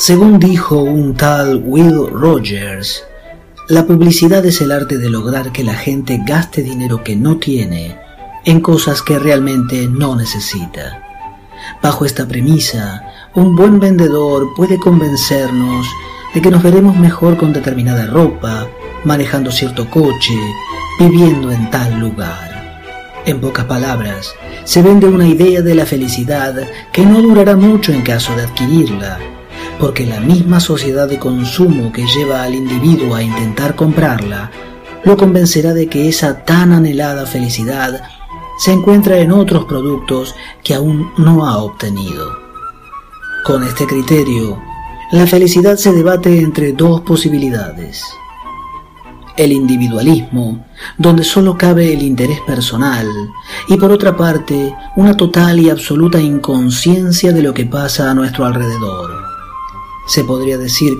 Según dijo un tal Will Rogers, la publicidad es el arte de lograr que la gente gaste dinero que no tiene en cosas que realmente no necesita. Bajo esta premisa, un buen vendedor puede convencernos de que nos veremos mejor con determinada ropa, manejando cierto coche, viviendo en tal lugar. En pocas palabras, se vende una idea de la felicidad que no durará mucho en caso de adquirirla, porque la misma sociedad de consumo que lleva al individuo a intentar comprarla lo convencerá de que esa tan anhelada felicidad se encuentra en otros productos que aún no ha obtenido. Con este criterio, la felicidad se debate entre dos posibilidades: el individualismo, donde solo cabe el interés personal, y por otra parte, una total y absoluta inconsciencia de lo que pasa a nuestro alrededor. Se podría decir